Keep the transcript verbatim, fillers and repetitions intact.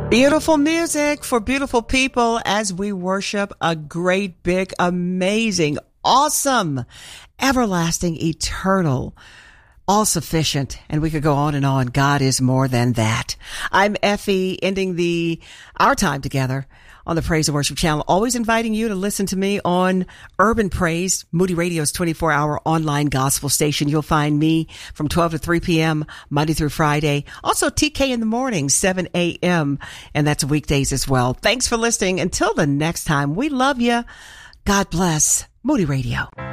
Beautiful music for beautiful people as we worship a great, big, amazing, awesome, everlasting, eternal, all-sufficient, and we could go on and on. God is more than that. I'm Effie, ending the our time together on the Praise and Worship Channel, always inviting you to listen to me on Urban Praise, Moody Radio's twenty-four hour online gospel station. You'll find me from twelve to three p.m. Monday through Friday. Also T K in the morning, seven a.m., and that's weekdays as well. Thanks for listening. Until the next time, we love you. God bless. Moody Radio.